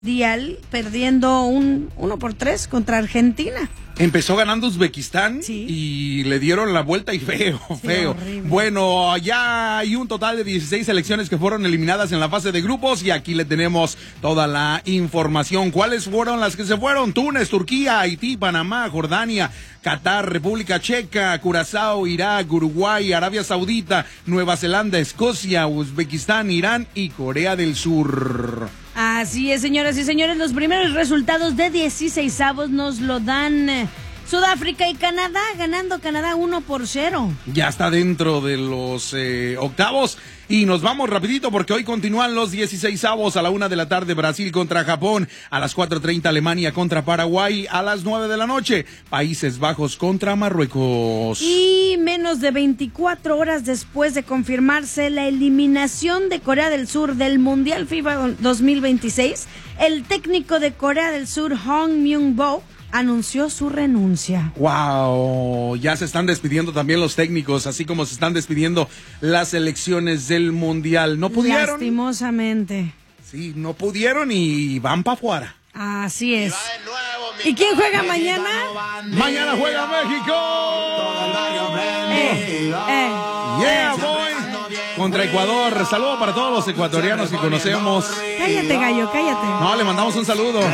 Mundial perdiendo 1-3 contra Argentina. Empezó ganando Uzbekistán, sí, y le dieron la vuelta y feo. Horrible. Bueno, ya hay un total de 16 selecciones que fueron eliminadas en la fase de grupos y aquí le tenemos toda la información. ¿Cuáles fueron las que se fueron? Túnez, Turquía, Haití, Panamá, Jordania, Qatar, República Checa, Curazao, Irak, Uruguay, Arabia Saudita, Nueva Zelanda, Escocia, Uzbekistán, Irán y Corea del Sur. Así es, señoras y señores, los primeros resultados de 16avos nos lo dan Sudáfrica y Canadá, ganando Canadá 1-0. Ya está dentro de los octavos y nos vamos rapidito porque hoy continúan los 16avos. A la 1:00 p.m. Brasil contra Japón, a las 4:30 Alemania contra Paraguay, a las 9 de la noche Países Bajos contra Marruecos. Y menos de 24 horas después de confirmarse la eliminación de Corea del Sur del Mundial FIFA 2026, el técnico de Corea del Sur, Hong Myung-bo, anunció su renuncia. Wow, ya se están despidiendo también los técnicos, así como se están despidiendo las selecciones del Mundial. No pudieron. Lastimosamente. Sí, no pudieron y van para afuera. Así es. ¿Y quién juega mañana? Mañana juega México. Yeah, boy. Contra Ecuador. Saludo para todos los ecuatorianos que conocemos. Cállate, gallo, cállate. No, le mandamos un saludo.